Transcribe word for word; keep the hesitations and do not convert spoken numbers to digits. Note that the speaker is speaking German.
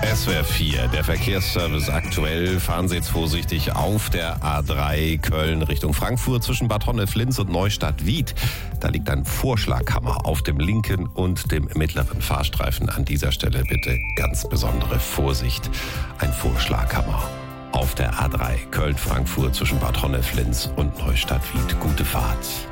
S W R vier, der Verkehrsservice aktuell. Fahren Sie jetzt vorsichtig auf der A drei Köln Richtung Frankfurt zwischen Bad Honnef-Linz und Neustadt-Wied. Da liegt ein Vorschlaghammer auf dem linken und dem mittleren Fahrstreifen. An dieser Stelle bitte ganz besondere Vorsicht. Ein Vorschlaghammer auf der A drei Köln-Frankfurt zwischen Bad Honnef-Linz und Neustadt-Wied. Gute Fahrt.